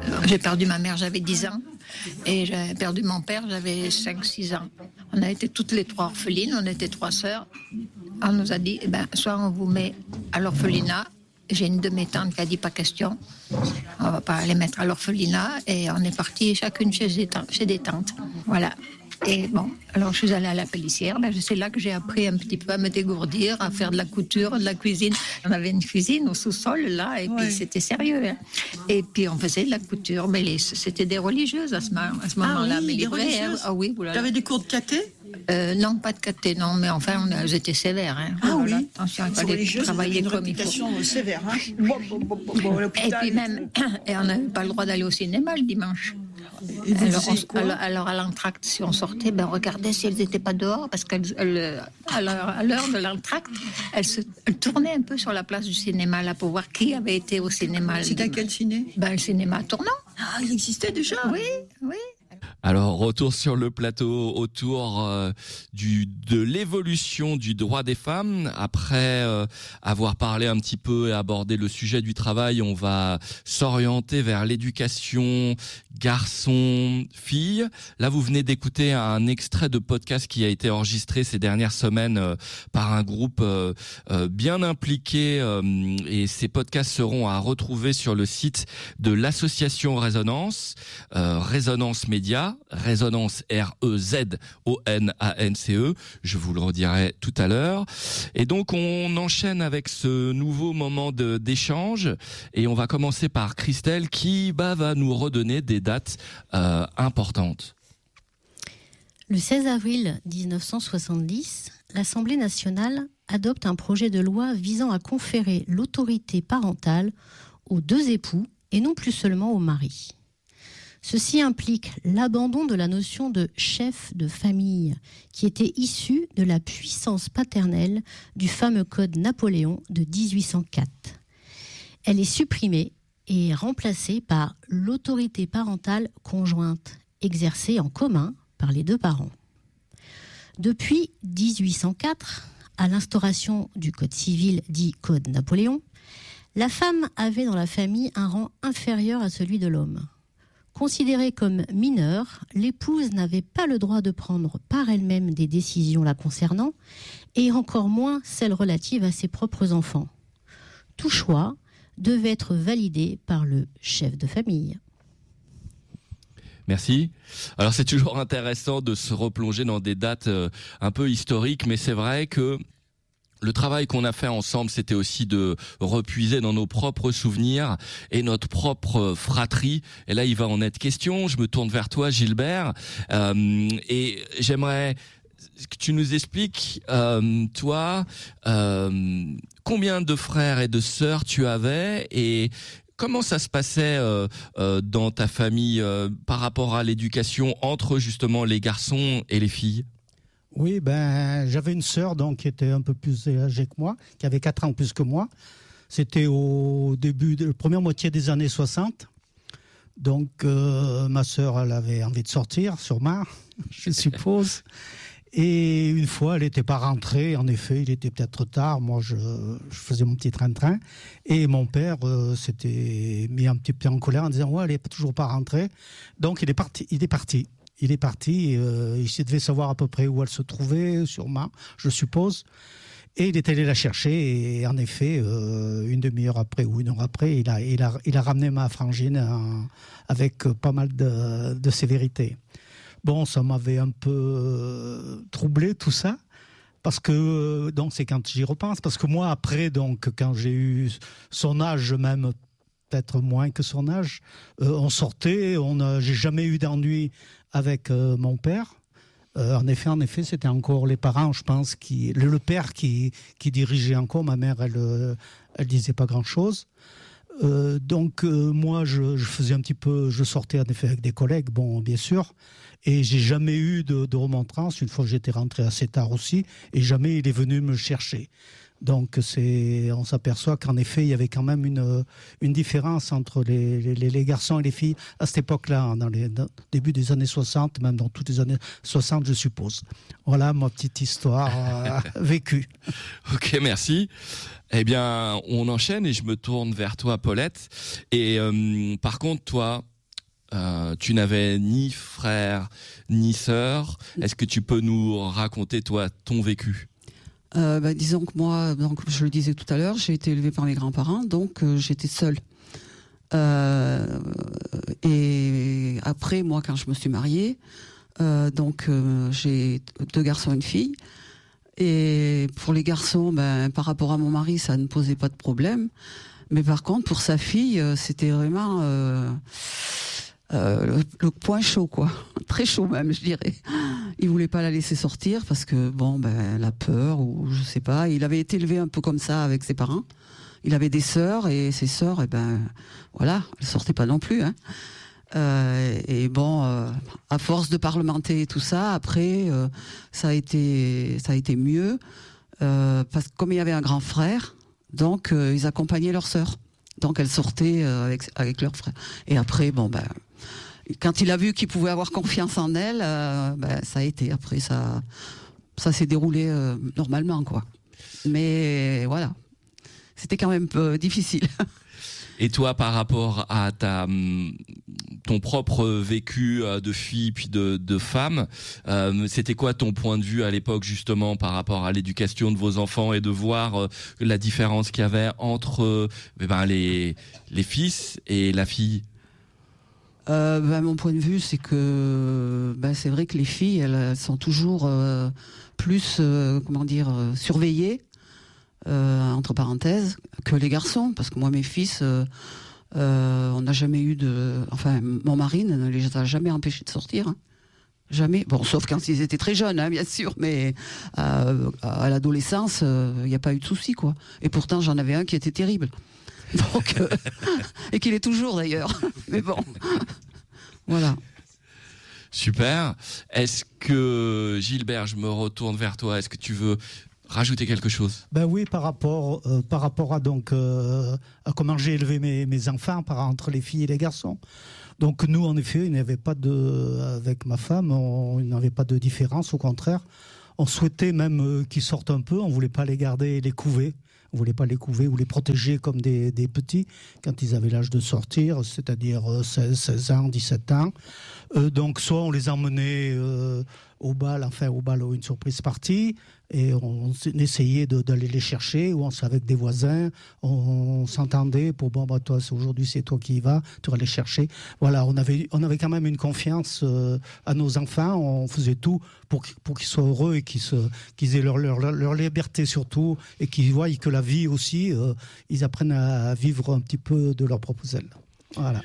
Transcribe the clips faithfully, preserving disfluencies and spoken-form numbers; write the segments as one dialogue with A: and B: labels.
A: J'ai perdu ma mère, j'avais dix ans. Et j'ai perdu mon père, j'avais cinq six ans. On a été toutes les trois orphelines, on était trois sœurs. On nous a dit, eh ben, soit on vous met à l'orphelinat. J'ai une de mes tantes qui a dit pas question, on va pas les mettre à l'orphelinat. Et on est partis chacune chez des tantes. Chez des tantes. Voilà. Et bon, alors je suis allée à la Pellissière. Ben, c'est là que j'ai appris un petit peu à me dégourdir, à faire de la couture, de la cuisine. On avait une cuisine au sous-sol, là, et ouais. Puis c'était sérieux. Hein. Et puis on faisait de la couture. Mais les, c'était des religieuses à ce, à ce moment-là.
B: Ah oui,
A: mais
B: des
A: les vraies, hein. Ah oui,
B: voilà. T'avais des cours de caté
A: euh, Non, pas de caté, non. Mais enfin, on, j'étais sévère. Hein.
B: Ah voilà.
A: Oui. Attention, il fallait travailler
B: une
A: comme il faut.
B: sévère. Hein.
A: Bon, bon, bon, bon, et puis même, et on n'avait pas le droit d'aller au cinéma le dimanche. Alors, on, alors, alors à l'entracte, si on sortait, ben regardez si elles n'étaient pas dehors, parce qu'à l'heure, à l'heure de l'entracte, elles, se, elles tournaient un peu sur la place du cinéma là pour voir qui avait été au cinéma.
B: C'était à quel ciné?
A: Ben le cinéma tournant.
B: Ah, il existait déjà.
A: Oui, oui.
C: Alors, retour sur le plateau autour euh, du de l'évolution du droit des femmes. Après euh, avoir parlé un petit peu et abordé le sujet du travail, on va s'orienter vers l'éducation garçon-fille. Là, vous venez d'écouter un extrait de podcast qui a été enregistré ces dernières semaines euh, par un groupe euh, euh, bien impliqué euh, et ces podcasts seront à retrouver sur le site de l'association Résonance, euh, Résonance Média, Résonance R E Z O N A N C E, je vous le redirai tout à l'heure. Et donc on enchaîne avec ce nouveau moment de, d'échange et on va commencer par Christelle qui bah, va nous redonner des dates euh, importantes.
D: Le seize avril dix-neuf cent soixante-dix, l'Assemblée nationale adopte un projet de loi visant à conférer l'autorité parentale aux deux époux et non plus seulement au mari. Ceci implique l'abandon de la notion de chef de famille qui était issue de la puissance paternelle du fameux Code Napoléon de dix-huit cent quatre. Elle est supprimée et remplacée par l'autorité parentale conjointe exercée en commun par les deux parents. Depuis dix-huit cent quatre, à l'instauration du Code civil dit Code Napoléon, la femme avait dans la famille un rang inférieur à celui de l'homme. Considérée comme mineure, l'épouse n'avait pas le droit de prendre par elle-même des décisions la concernant, et encore moins celles relatives à ses propres enfants. Tout choix devait être validé par le chef de famille.
C: Merci. Alors c'est toujours intéressant de se replonger dans des dates euh, un peu historiques, mais c'est vrai que le travail qu'on a fait ensemble, c'était aussi de repuiser dans nos propres souvenirs et notre propre fratrie. Et là, il va en être question. Je me tourne vers toi, Gilbert, euh, et j'aimerais que tu nous expliques, euh, toi, euh, combien de frères et de sœurs tu avais et comment ça se passait euh, euh, dans ta famille euh, par rapport à l'éducation entre justement les garçons et les filles?
E: Oui, ben j'avais une sœur donc qui était un peu plus âgée que moi, qui avait quatre ans plus que moi. C'était au début de la première moitié des années soixante. Donc euh, ma sœur, elle avait envie de sortir, sûrement, je suppose. Et une fois, elle n'était pas rentrée. En effet, il était peut-être tard. Moi, je, je faisais mon petit train-train. Et mon père euh, s'était mis un petit peu en colère en disant « Ouais, elle n'est toujours pas rentrée. » Donc, il est parti. Il est parti. Il est parti. Euh, il devait savoir à peu près où elle se trouvait, sûrement, je suppose. Et il est allé la chercher. Et en effet, euh, une demi-heure après ou une heure après, il a, il a, il a ramené ma frangine en, avec pas mal de, de sévérité. Bon, ça m'avait un peu euh, troublé tout ça, parce que donc c'est quand j'y repense, parce que moi après donc quand j'ai eu son âge, même peut-être moins que son âge, euh, on sortait, on a, j'ai jamais eu d'ennui avec euh, mon père. Euh, en effet, en effet, c'était encore les parents, je pense, qui le, le père qui qui dirigeait encore. Ma mère, elle elle disait pas grand-chose. Euh, donc euh, moi, je, je faisais un petit peu, je sortais en effet avec des collègues, bon, bien sûr. Et j'ai jamais eu de, de remontrance. Une fois, j'étais rentré assez tard aussi, et jamais il est venu me chercher. Donc, c'est, on s'aperçoit qu'en effet, il y avait quand même une, une différence entre les, les, les garçons et les filles à cette époque-là, dans les dans, début des années soixante, même dans toutes les années soixante, je suppose. Voilà ma petite histoire euh, vécue.
C: Ok, merci. Eh bien, on enchaîne et je me tourne vers toi, Paulette. Et euh, par contre, toi, euh, tu n'avais ni frère ni sœur. Est-ce que tu peux nous raconter, toi, ton vécu ?
F: euh, bah, Disons que moi, donc, je le disais tout à l'heure, j'ai été élevée par mes grands-parents, donc euh, j'étais seule. Euh, et après, moi, quand je me suis mariée, euh, donc euh, j'ai deux garçons et une fille. Et pour les garçons, ben, par rapport à mon mari, ça ne posait pas de problème. Mais par contre, pour sa fille, euh, c'était vraiment euh, euh, le, le point chaud, quoi. Très chaud même, je dirais. Il voulait pas la laisser sortir parce que, bon, ben, la peur ou je sais pas. Il avait été élevé un peu comme ça avec ses parents. Il avait des sœurs et ses sœurs, et ben, voilà, elles sortaient pas non plus, hein. Euh, et bon, euh, à force de parlementer et tout ça, après, euh, ça a été, ça a été mieux, euh, parce que comme il y avait un grand frère, donc euh, ils accompagnaient leur sœur, donc elles sortaient euh, avec avec leur frère. Et après, bon ben, quand il a vu qu'il pouvait avoir confiance en elle, euh, ben ça a été. Après, ça, ça s'est déroulé euh, normalement, quoi. Mais voilà, c'était quand même peu difficile.
C: Et toi, par rapport à ta, ton propre vécu de fille puis de, de femme, euh, c'était quoi ton point de vue à l'époque justement par rapport à l'éducation de vos enfants et de voir euh, la différence qu'il y avait entre euh, ben, les, les fils et la fille ?
F: Euh, ben, mon point de vue, c'est que ben, c'est vrai que les filles, elles, elles sont toujours euh, plus, euh, comment dire, euh, surveillées. Euh, entre parenthèses, que les garçons, parce que moi mes fils, euh, euh, on n'a jamais eu de, enfin mon mari ne les a jamais empêchés de sortir, hein. Jamais. Bon, sauf quand ils étaient très jeunes, hein, bien sûr, mais euh, à l'adolescence, il euh, n'y a pas eu de souci, quoi. Et pourtant j'en avais un qui était terrible, donc euh, et qu'il est toujours d'ailleurs. Mais bon, voilà.
C: Super. Est-ce que Gilbert, je me retourne vers toi. Est-ce que tu veux rajouter quelque chose?
E: Ben oui, par rapport, euh, par rapport à donc euh, à comment j'ai élevé mes, mes enfants, par entre les filles et les garçons. Donc nous, en effet, il n'y avait pas de, avec ma femme, on, il n'y avait pas de différence. Au contraire, on souhaitait même euh, qu'ils sortent un peu. On voulait pas les garder et les couver. On voulait pas les couver ou les protéger comme des, des petits quand ils avaient l'âge de sortir, c'est-à-dire seize, seize ans, dix-sept ans. Euh, donc soit on les emmenait euh, au bal, enfin au bal ou une surprise partie, et on essayait de, d'aller les chercher, ou on s'est avec des voisins, on, on s'entendait pour bon bah toi aujourd'hui c'est toi qui y vas, tu vas les chercher. Voilà, on avait on avait quand même une confiance euh, à nos enfants, on faisait tout pour pour qu'ils soient heureux et qu'ils se qu'ils aient leur leur leur liberté surtout, et qu'ils voient que la vie aussi, euh, ils apprennent à vivre un petit peu de leur propre aile. Voilà.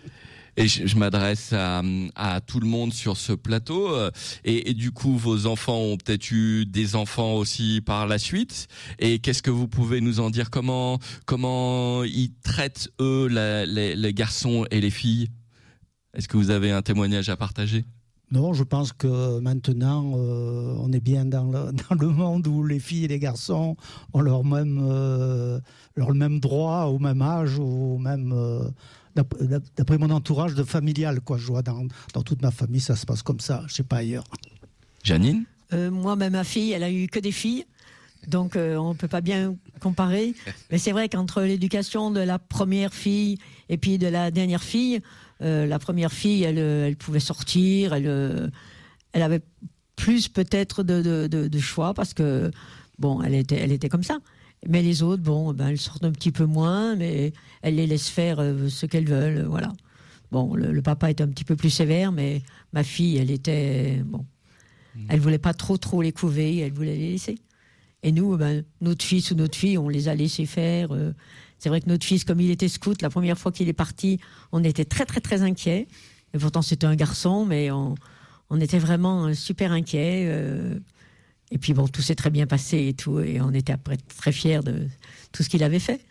C: Et je, je m'adresse à, à tout le monde sur ce plateau. Et, et du coup, vos enfants ont peut-être eu des enfants aussi par la suite. Et qu'est-ce que vous pouvez nous en dire? Comment comment ils traitent eux la, les, les garçons et les filles? Est-ce que vous avez un témoignage à partager?
E: Non, je pense que maintenant, euh, on est bien dans le, dans le monde où les filles et les garçons ont leur même, euh, leur même droit au même âge, au même... Euh, d'après mon entourage de familial, quoi. Je vois dans, dans toute ma famille, ça se passe comme ça, je sais pas ailleurs.
C: Janine?
B: euh, Moi, même ma fille, elle a eu que des filles. Donc, euh, on ne peut pas bien comparer. Mais c'est vrai qu'entre l'éducation de la première fille et puis de la dernière fille, euh, la première fille, elle, elle pouvait sortir, elle, elle avait plus peut-être de, de, de, de choix parce que, bon, elle était, elle était comme ça. Mais les autres, bon, ben, elles sortent un petit peu moins, mais elles les laissent faire euh, ce qu'elles veulent, voilà. Bon, le, le papa était un petit peu plus sévère, mais ma fille, elle était, bon, mmh. elle voulait pas trop, trop les couver, elle voulait les laisser. Et nous, ben, notre fils ou notre fille, on les a laissés faire. Euh, c'est vrai que notre fils, comme il était scout, la première fois qu'il est parti, on était très, très, très inquiets. Et pourtant, c'était un garçon, mais on, on était vraiment super inquiets. Euh, Et puis bon, tout s'est très bien passé et tout, et on était après très fiers de tout ce qu'il avait fait.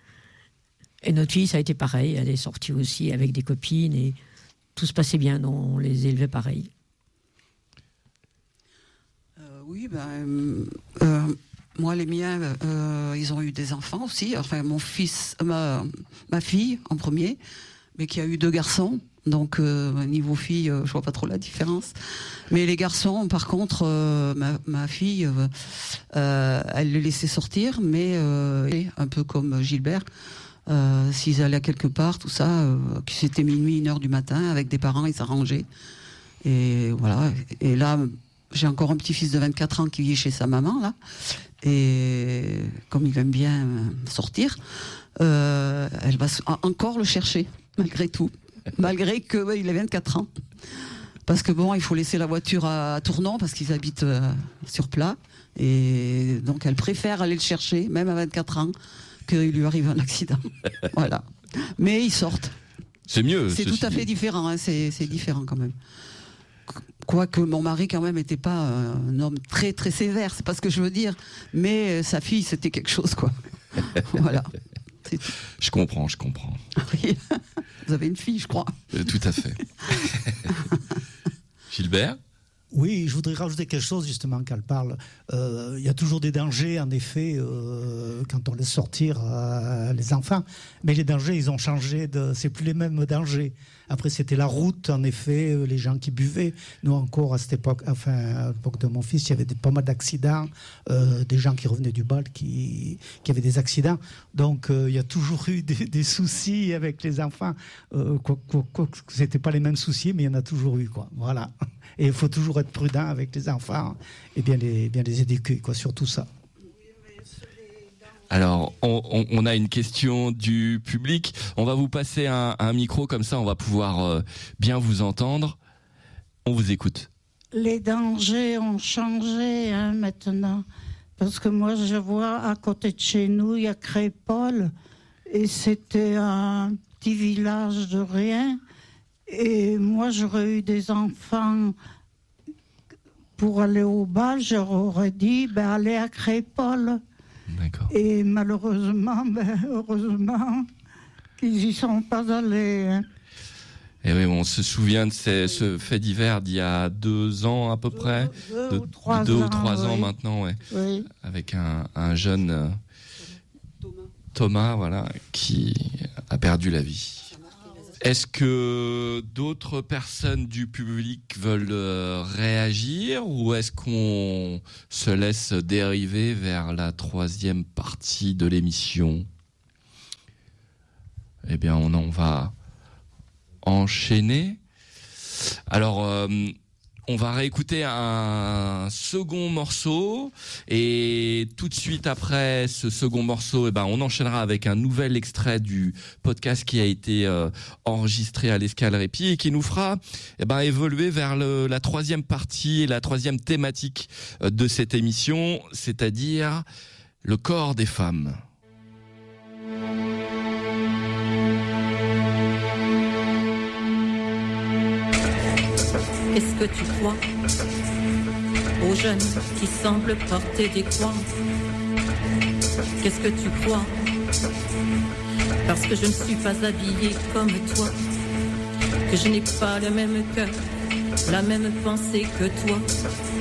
B: Et notre fille, ça a été pareil, elle est sortie aussi avec des copines, et tout se passait bien, on les élevait pareil.
F: Euh, oui, ben, euh, moi les miens, euh, ils ont eu des enfants aussi, enfin mon fils, ma, ma fille en premier, mais qui a eu deux garçons. Donc euh, niveau fille, euh, je vois pas trop la différence. Mais les garçons, par contre, euh, ma, ma fille, euh, elle les laissait sortir, mais euh, un peu comme Gilbert, Euh, s'ils allaient à quelque part, tout ça, euh, que c'était minuit, une heure du matin, avec des parents, ils s'arrangeaient. Et voilà. Et là, j'ai encore un petit-fils de vingt-quatre ans qui vit chez sa maman, là. Et comme il aime bien sortir, euh, elle va encore le chercher, malgré tout. Malgré qu'il ouais, ait vingt-quatre ans. Parce que bon, il faut laisser la voiture à Tournon, parce qu'ils habitent euh, sur plat. Et donc, elle préfère aller le chercher, même à vingt-quatre ans, qu'il lui arrive un accident. Voilà. Mais ils sortent.
C: C'est mieux.
F: C'est tout à fait différent, hein, c'est, c'est différent quand même. Quoique mon mari quand même n'était pas un homme très très sévère, c'est pas ce que je veux dire, mais sa fille c'était quelque chose quoi. Voilà. C'est...
C: Je comprends, je comprends.
F: Oui. Vous avez une fille, je crois.
C: Euh, tout à fait. Gilbert ?
E: Oui, je voudrais rajouter quelque chose justement qu'elle parle. Euh, il y a toujours des dangers, en effet, euh, quand on laisse sortir euh, les enfants. Mais les dangers, ils ont changé. De, c'est plus les mêmes dangers. Après, c'était la route, en effet, euh, les gens qui buvaient. Nous encore, à cette époque, enfin, à l'époque de mon fils, il y avait des, pas mal d'accidents, euh, des gens qui revenaient du bal qui, qui avaient des accidents. Donc, euh, il y a toujours eu des, des soucis avec les enfants. Euh, quoi, quoi, quoi, c'était pas les mêmes soucis, mais il y en a toujours eu, quoi. Voilà. Et il faut toujours être prudent avec les enfants et bien les, bien les éduquer, quoi, surtout ça.
C: Alors, on, on, on a une question du public. On va vous passer un, un micro, comme ça on va pouvoir euh, bien vous entendre. On vous écoute.
G: Les dangers ont changé hein, maintenant. Parce que moi, je vois à côté de chez nous, il y a Crépol. Et c'était un petit village de rien. Et moi, j'aurais eu des enfants pour aller au bal, j'aurais dit, ben, allez à Crépol.
C: D'accord.
G: Et malheureusement, ben, heureusement, qu'ils n'y sont pas allés.
C: Et oui, on se souvient de ces, ce fait divers d'il y a deux ans à peu près,
G: deux, deux
C: de,
G: ou trois,
C: deux
G: ans,
C: ou trois
G: oui.
C: ans maintenant, ouais.
G: Oui.
C: Avec un, un jeune euh, Thomas. Thomas, voilà, qui a perdu la vie. Est-ce que d'autres personnes du public veulent euh, réagir ou est-ce qu'on se laisse dériver vers la troisième partie de l'émission ? Eh bien, on en va enchaîner. Alors, euh, on va réécouter un second morceau et tout de suite après ce second morceau, eh ben, on enchaînera avec un nouvel extrait du podcast qui a été euh, enregistré à l'Escale Répit et qui nous fera eh ben, évoluer vers le, la troisième partie et la troisième thématique de cette émission, c'est-à-dire le corps des femmes.
H: Qu'est-ce que tu crois aux jeunes qui semblent porter des croix? Qu'est-ce que tu crois? Parce que je ne suis pas habillée comme toi, que je n'ai pas le même cœur, la même pensée que toi.